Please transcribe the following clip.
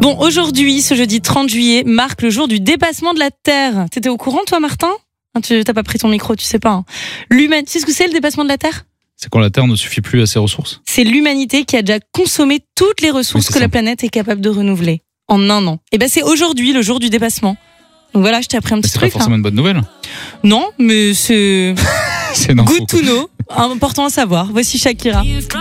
Bon, aujourd'hui, ce jeudi 30 juillet, marque le jour du dépassement de la Terre. T'étais au courant, toi, Martin ? T'as pas pris ton micro, tu sais pas. Hein. Tu sais ce que c'est, le dépassement de la Terre ? C'est quand la Terre ne suffit plus à ses ressources ? C'est l'humanité qui a déjà consommé toutes les ressources que la planète est capable de renouveler en un an. Et c'est aujourd'hui le jour du dépassement. Donc voilà, je t'ai appris un petit truc. C'est pas forcément une bonne nouvelle. Non, mais c'est c'est good to know. Important à savoir. Voici Shakira.